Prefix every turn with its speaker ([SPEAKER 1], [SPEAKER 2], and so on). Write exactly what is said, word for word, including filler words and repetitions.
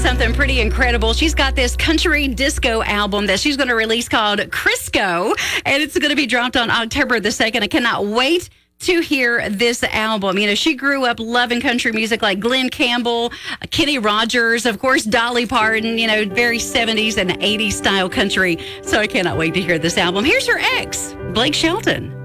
[SPEAKER 1] something pretty incredible. She's got this country disco album that she's going to release called Crisco, and it's going to be dropped on October the second. I cannot wait to hear this album. You know, she grew up loving country music like Glenn Campbell, Kenny Rogers, of course, Dolly Parton, you know, very seventies and eighties style country. So I cannot wait to hear this album. Here's her ex, Blake Shelton.